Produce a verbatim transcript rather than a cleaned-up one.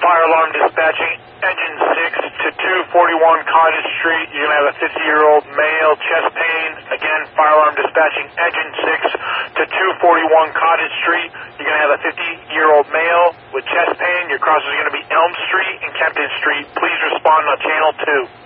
Fire alarm dispatching, engine six to two forty-one Cottage Street. You're going to have a fifty-year-old male, chest pain. Again, fire alarm dispatching, engine six to two forty-one Cottage Street. You're going to have a fifty-year-old male with chest pain. Your crossing is going to be Elm Street and Kempton Street. Please respond on channel two.